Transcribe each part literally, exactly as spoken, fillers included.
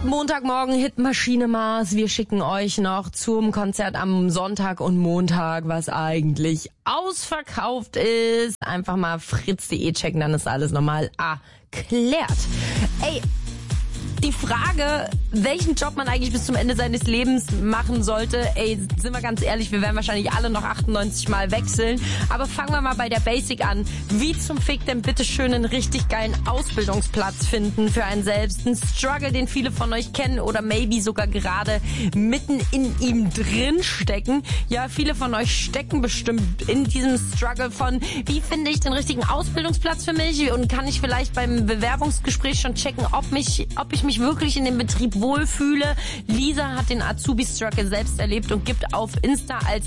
Montagmorgen Hitmaschine Mars. Wir schicken euch noch zum Konzert am Sonntag und Montag, was eigentlich ausverkauft ist. Einfach mal fritz punkt de checken, dann ist alles nochmal erklärt. Ey, die Frage, welchen Job man eigentlich bis zum Ende seines Lebens machen sollte, ey, sind wir ganz ehrlich, wir werden wahrscheinlich alle noch achtundneunzig Mal wechseln. Aber fangen wir mal bei der Basic an. Wie zum Fick denn bitte schön einen richtig geilen Ausbildungsplatz finden für einen selbst? Ein Struggle, den viele von euch kennen oder maybe sogar gerade mitten in ihm drin stecken. Ja, viele von euch stecken bestimmt in diesem Struggle von, wie finde ich den richtigen Ausbildungsplatz für mich? Und kann ich vielleicht beim Bewerbungsgespräch schon checken, ob mich, ob ich mich wirklich in dem Betrieb wohlfühle. Lisa hat den Azubi-Struggle selbst erlebt und gibt auf Insta als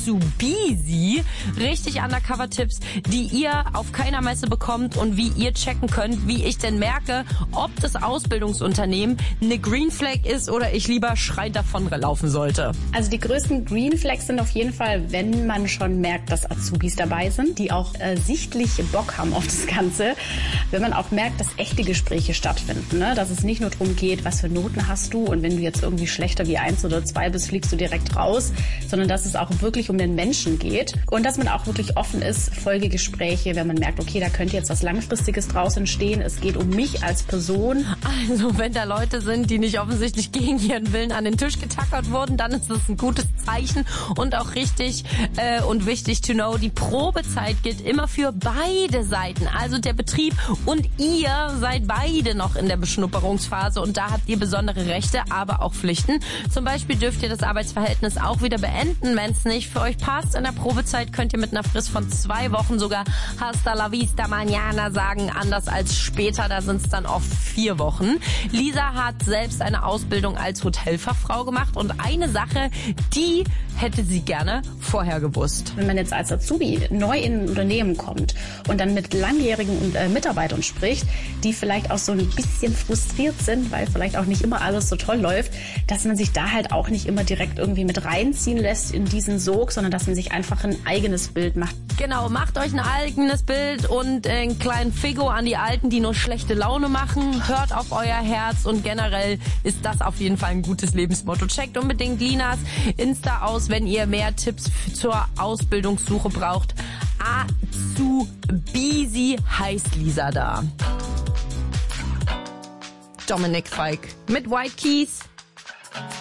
Azubisi richtig Undercover-Tipps, die ihr auf keiner Messe bekommt und wie ihr checken könnt, wie ich denn merke, ob das Ausbildungsunternehmen eine Green Flag ist oder ich lieber schreiend davon laufen sollte. Also die größten Green Flags sind auf jeden Fall, wenn man schon merkt, dass Azubis dabei sind, die auch äh, sichtlich Bock haben auf das Ganze. Wenn man auch merkt, dass echte Gespräche stattfinden, ne? Dass es nicht nur darum geht, was für Noten hast du und wenn du jetzt irgendwie schlechter wie eins oder zwei bist, fliegst du direkt raus, sondern dass es auch wirklich um den Menschen geht und dass man auch wirklich offen ist, Folgegespräche, wenn man merkt, okay, da könnte jetzt was Langfristiges draus entstehen, es geht um mich als Person. Also wenn da Leute sind, die nicht offensichtlich gegen ihren Willen an den Tisch getackert wurden, dann ist das ein gutes Zeichen und auch richtig äh, und wichtig to know, die Probezeit gilt immer für beide Seiten, also der Betrieb und ihr seid beide noch in der Beschnupperungsphase und da habt ihr besondere Rechte, aber auch Pflichten. Zum Beispiel dürft ihr das Arbeitsverhältnis auch wieder beenden, wenn es nicht für euch passt. In der Probezeit könnt ihr mit einer Frist von zwei Wochen sogar Hasta la vista mañana sagen, anders als später, da sind es dann oft vier Wochen. Lisa hat selbst eine Ausbildung als Hotelfachfrau gemacht und eine Sache, die hätte sie gerne vorher gewusst. Wenn man jetzt als Azubi neu in ein Unternehmen kommt und dann mit langjährigen äh, Mitarbeitern spricht, die vielleicht auch so ein bisschen frustriert sind, weil vielleicht auch nicht immer alles so toll läuft, dass man sich da halt auch nicht immer direkt irgendwie mit reinziehen lässt in diesen Sog, sondern dass man sich einfach ein eigenes Bild macht. Genau, macht euch ein eigenes Bild und einen kleinen Figo an die Alten, die nur schlechte Laune machen. Hört auf euer Herz und generell ist das auf jeden Fall ein gutes Lebensmotto. Checkt unbedingt Linas Insta aus, wenn ihr mehr Tipps zur Ausbildungssuche braucht. Azubisi heißt Lisa da. Dominik Feig mit White Keys.